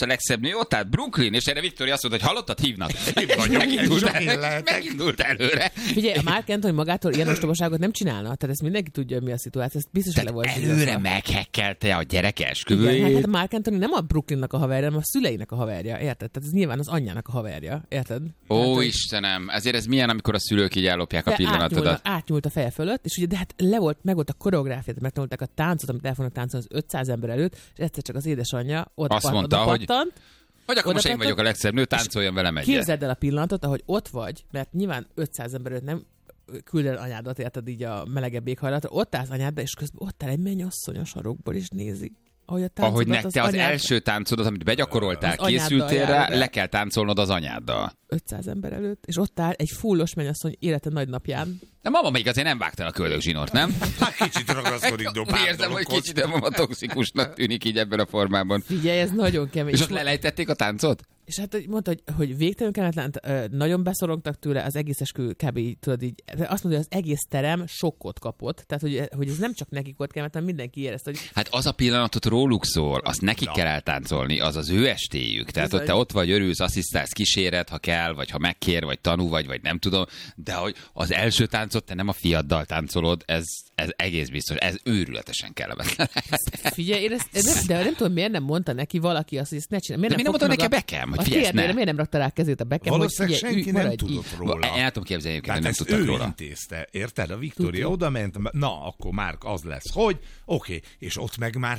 képest a legszebb nő, ott állt Brooklyn, és erre Victoria azt mondta, hogy hallottad, hívnak. Megindult előre. Figyelj, a Mark Anthony magától ilyen ostobaságot nem csinálna, tehát ezt mindenki tudja, mi a szituáció, ezt biztos le volt. Előre meghekkelte a gyerek esküvőjét. Hát a Mark Anthony nem a Brooklynnak a haverja, hanem a szüleinek a haverja, érted? Tehát ez nyilván az anyjának a haverja, érted? Ó, Istenem, ezért ez milyen, amikor a szülők így ellopják a pillanatodat. Átnyúlt a feje fölött, és ugye de hát meg volt a koreográfiát, megtanulták a táncot, amit el fognak táncolni az 500 ember előtt, és egyszer csak az édesanyja azt mondta, hogy akkor most én vagyok a legszebb nő, táncoljon velem egyet. Képzeld el a pillanatot, ahogy ott vagy, mert nyilván 500 ember előtt nem küldöd anyádat, érted így a melegebb éghajlatra, ott állsz anyáddal, és közben ott áll egy mennyasszony a sarokból, és nézi. Ahogy te az első táncodat, amit begyakoroltál, készültél rá, le kell táncolnod az anyáddal. 500 ember előtt, és ott áll egy fullos mennyasszony élete nagy napján. De mama még azért nem vágta a köldögzsinort, nem? Hát kicsit ragaszkodik pár érzem, hogy kicsit a mama toxikusnak tűnik így ebben a formában. Figyelj, ez nagyon kemény. És ott lelejtették a táncot? És hát mondta, hogy végtelenül kellemetlen, nagyon beszorongtak tőle, az egész eskü kb. Tudod így, azt mondja, hogy az egész terem sokkot kapott, tehát hogy ez nem csak nekik volt kellemetlen, mindenki érezte, hogy... Hát az a pillanatot róluk szól, azt nekik kell eltáncolni, az az ő estéjük. Tehát ott te ott vagy, örülsz, asszisztálsz, kíséret, ha kell, vagy ha megkér, vagy tanú vagy nem tudom, de hogy az első táncot te nem a fiaddal táncolod, ez egész biztos, ez őrületesen kellemetlen. Figyelj, de nem tudom, miért nem mondta neki valaki azt, hogy ezt ne csinálj. Miért nem mondta neki a Beckham, hogy figyelj, miért nem rakta rá kezét a Beckham, hogy figyelj, senki nem tudott róla. El tudom képzelni, hogy nem tudtak róla. róla. Intézte, érted? A Victoria oda ment, na, akkor már az lesz, hogy oké, és ott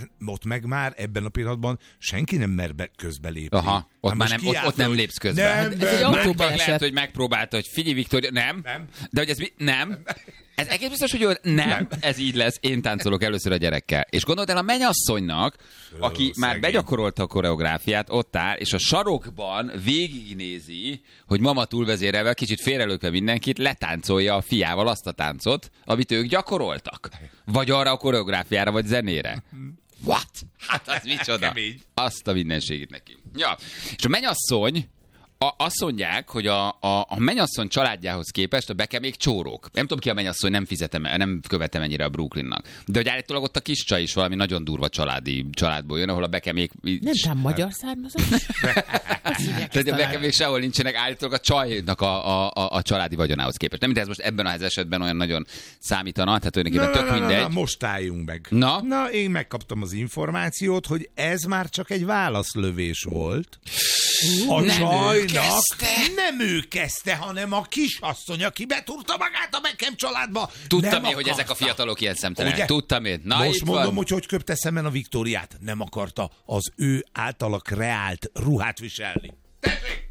meg már ebben a pillanatban senki nem mer közbelépni. Aha, ott nem lépsz közbe. Nem. Lehet, hogy megpróbálta, hogy figyelj, Victoria, nem. De hogy ez nem. Ez egész biztos, hogy nem, ez így lesz, én táncolok először a gyerekkel. És gondold el a mennyasszonynak, aki már begyakorolta a koreográfiát, ott áll, és a sarokban végignézi, hogy mama túlvezérelve, kicsit félrelökve mindenkit, letáncolja a fiával azt a táncot, amit ők gyakoroltak. Vagy arra a koreográfiára, vagy zenére. What? Hát az micsoda. Azt a mindenségét neki. Ja, és a mennyasszony, azt mondják, hogy a mennyasszony családjához képest a Beckhamék csórók. Nem tudom ki a mennyasszony, nem követem ennyire a Brooklynnak. De hogy állítólag ott a kis csaj is valami nagyon durva családból jön, ahol a Beckhamék... Nem tám magyar származás? Tehát a Beckhamék sehol nincsenek, állítólag a csajnak a családi vagyonához képest. Nem, de ez most ebben az esetben olyan nagyon számítana, tehát tulajdonképpen tök mindegy. Most álljunk meg. Na, én megkaptam az információt, hogy ez már csak egy válaszlövés volt. A csajnak nem ő kezdte, hanem a kisasszony, aki betúrta magát a Beckham családba. Tudtam én, hogy ezek a fiatalok ilyen szemtelenek. Tudtam én. Na, most mondom, hogy köpte szemben a Viktóriát. Nem akarta az ő általa kreált ruhát viselni. Tessék!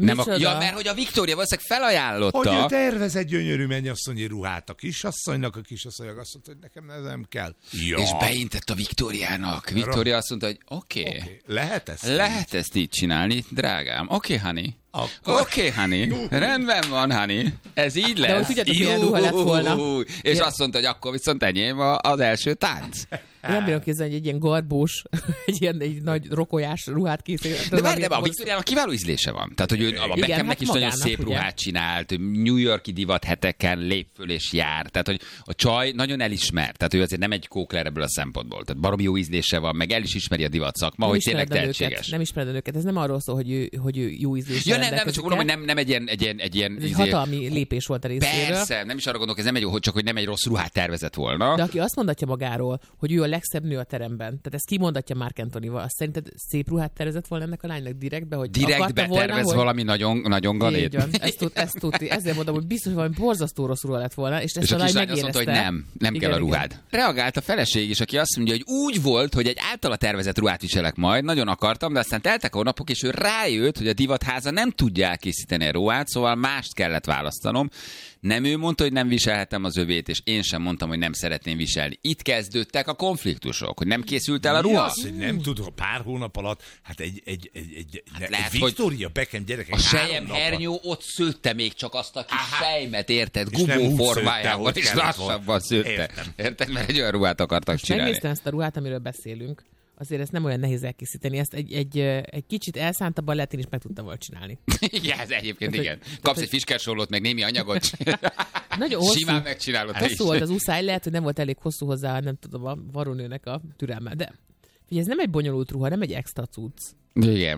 Mert hogy a Victoria valószínűleg felajánlotta. Hogy ő tervez egy gyönyörű mennyasszonyi ruhát a kisasszonynak azt mondta, hogy nekem ez nem kell. Ja. És beintett a Victoriának. Victoria azt mondta, hogy oké. Lehet ezt így csinálni, drágám. Oké, honey. Oké, honey. Rendben van, honey. Ez így lesz. De hogy tudjátok, milyen ruha lett volna. És azt mondta, hogy akkor viszont enyém az első tánc. Én nem bírom képzelni, hogy egy ilyen garbós, egy nagy rokolyás ruhát készít. De a Victoriának kiváló ízlése van. Tehát, hogy a Beckhamnek is nagyon szép ruhát csinált, New York-i divat heteken lép föl és jár. Tehát, hogy a csaj nagyon elismert. Tehát, ő azért nem egy kókler ebből a szempontból. Tehát baromi jó ízlése van, meg el is ismeri a divat szakma, hogy tényleg tehetséges. Nem ismered őket. Ez nem arról szól, hogy ő jó ízlése. Nem, csak mondom, hogy nem egy ilyen egy hatalmi lépés volt a részéről. Persze, nem is arra gondolok, ez nem hogy nem egy rossz ruhát tervezett volna. De aki azt mondatja magáról, hogy ő a legszebb nő a teremben, tehát ezt kimondatja Mark Anthony-val, azt szerinted szép ruhát tervezett volna ennek a lánynak direktbe, hogy direktbe tervez volna, valami nagyon galét. Ezt tudti. Ezért mondom, hogy biztos, hogy valami borzasztó rossz ruha lett volna, és ezt a lány megérezte. Azt mondta, hogy nem kell a ruhád. Igen. Reagált a feleség is, aki azt mondja, hogy úgy volt, hogy egy általa tervezett ruhát viselek majd, nagyon akartam, de aztán teltek a napok, és ő rájött, hogy a divatháza nem tudja elkészíteni a ruhát, szóval mást kellett választanom. Nem ő mondta, hogy nem viselhetem az övét, és én sem mondtam, hogy nem szeretném viselni. Itt kezdődtek a konfliktusok, hogy nem készült el a ruha. Az, hogy nem tud, pár hónap alatt, hát egy Victoria Beckham gyerekek. A sejem hernyó ott szőtte még csak azt a kis sejmet, érted? Gubó formájában, és lassabban szőtte. Érted? Mert egy olyan ruhát akartak csinálni. Megnéztem ezt a ruhát, amiről beszélünk. Azért ezt nem olyan nehéz elkészíteni. Ezt egy kicsit elszántabban lehet, én is meg tudtam volna csinálni. Igen, ez egyébként igen. Kapsz egy fiskersólót, meg némi anyagot. Nagyon hosszú. Simán megcsinálod. Hosszú volt az úszály, lehet, hogy nem volt elég hosszú hozzá, nem tudom, a varonőnek a türelme. De figyelj, ez nem egy bonyolult ruha, nem egy extra cucc. Igen.